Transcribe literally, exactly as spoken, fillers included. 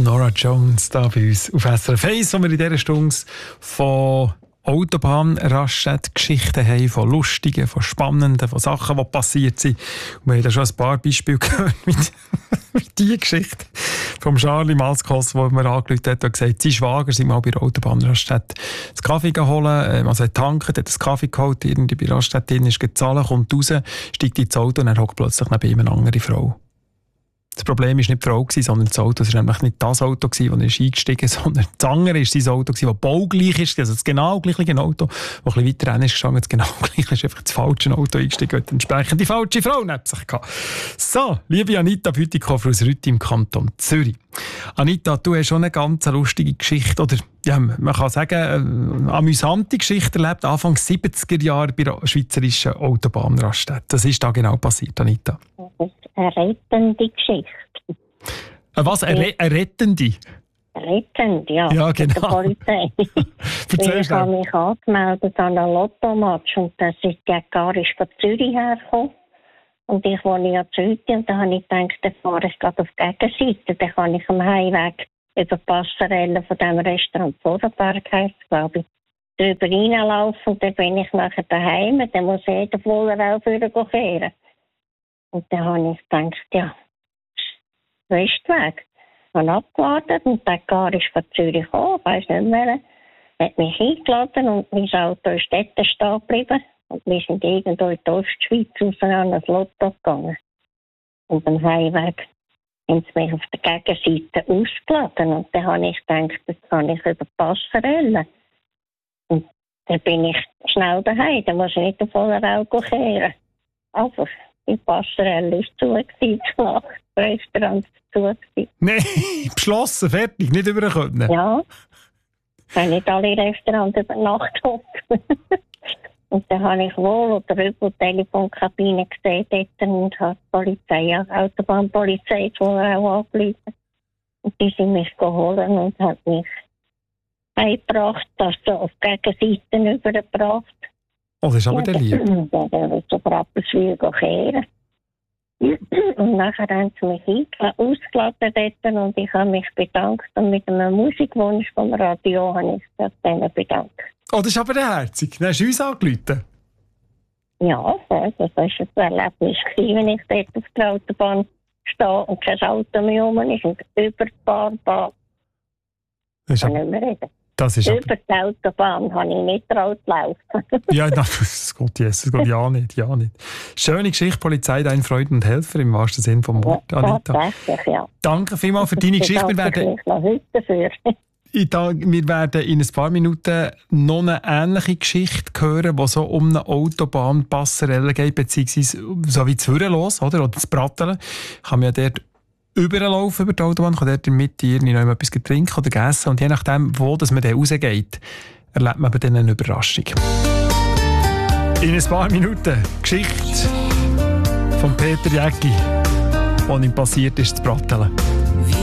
Norah Jones da bei uns auf S R F eins, wo wir in dieser Stunde von Autobahnraststätten-Geschichten haben, von lustigen, von spannenden, von Sachen, die passiert sind. Und wir haben da schon ein paar Beispiele gehört mit, mit dieser Geschichte vom Charlie Malskos, der mir angerufen hat und gesagt, sein Schwager sei mal bei der Autobahnraststätte das Kaffee geholt, also er tankt, hat das Kaffee geholt, irgendwie bei der Raststätte drin, ist gezahlt, kommt raus, steigt ins Auto und dann hockt plötzlich neben ihm eine andere Frau. Das Problem war nicht die Frau, sondern das Auto. Es war nämlich nicht das Auto, das er eingestiegen ist, sondern das andere war sein Auto, das baugleich ist. Also das genau gleiche Auto, das ein bisschen weiter rein ist gegangen, das genau gleich ist, einfach das falsche Auto eingestiegen und entsprechend die falsche Frau neben sich gehabt. So, liebe Anita Bütikofer aus Rütti im Kanton Zürich. Anita, du hast schon eine ganz lustige Geschichte, oder ja, man kann sagen, eine amüsante Geschichte erlebt, Anfang siebziger Jahre bei der schweizerischen Autobahnraststätte. Was ist da genau passiert, Anita? Das ist eine rettende Geschichte. Was? Eine, Re- eine rettende? Rettend, ja. Ja, genau. Der Polizei. Ich habe mich angemeldet an einem Lottomatch und das ist der gar ist von Zürich hergekommen. Und ich wohne ja zu Rütti und da habe ich gedacht, dann fahre ich gerade auf die Gegenseite. Dann kann ich am Heimweg über die Passerelle von dem Restaurant Vorarlberg, heisst es, glaube ich, drüber reinlaufen und dann bin ich nachher daheim. Dann muss jeder voller Aufhören kehren. Und dann habe ich gedacht, ja, Westweg. Ich habe abgewartet und der Gar ist von Zürich gekommen, ich weiss nicht mehr. Er hat mich eingeladen und mein Auto ist dort stehen geblieben. Und wir sind irgendwo in die Ostschweiz raus an das Lotto gegangen. Und am Heimweg haben sie mich auf der Gegenseite ausgeladen. Und dann habe ich gedacht, das kann ich über die Passerelle. Und dann bin ich schnell daheim, dann muss ich nicht auf voller Auge kehren. Aber die Passerelle war zu, das Restaurant war zu. Nein, beschlossen, fertig, nicht über können. Ja, ich habe nicht alle Restaurants über Nacht hocken. Und dann habe ich wohl oder über die Telefonkabine gesehen dort und habe die Polizei, ja, die Autobahnpolizei vorher auch angerufen. Und die sind mich geholt und haben mich eingebracht, das so auf die Gegenseite übergebracht. Oh, das ist aber der Lieb. Und dann habe ich so Rappelswil kehren. Und nachher haben sie mich ausgeladen dort und ich habe mich bedankt. Und mit einem Musikwunsch vom Radio habe ich mich denen bedankt. Oh, das ist aber der Herzig. Dann hast du uns angerufen. Ja, das war ein Erlebnis, wenn ich dort auf der Autobahn stehe und kein Auto mehr rum ist und über die Fahrbahn. Das ist kann aber, nicht mehr reden. Das ist über die Autobahn habe ich nicht traut laufen. Ja, nein, das geht yes, das geht ja nicht, ja nicht. Schöne Geschichte, Polizei, dein Freund und Helfer im wahrsten Sinne vom Wort, ja, Anita. Tatsächlich, ja. Danke vielmals für deine Geschichte. Wir werden, noch heute dafür. ich, wir werden in ein paar Minuten noch eine ähnliche Geschichte hören, die so um eine Autobahnpasserelle geht, beziehungsweise so wie zu los, oder? Oder zu Bratteln. Ich kann mir ja dort überlaufen über die Autobahn, kann dort in der Mitte irgendwie noch etwas trinken oder essen. Und je nachdem, wo das man dann rausgeht, erlebt man dann eine Überraschung. In ein paar Minuten Geschichte von Peter Jäcki, die ihm passiert ist, zu Bratteln.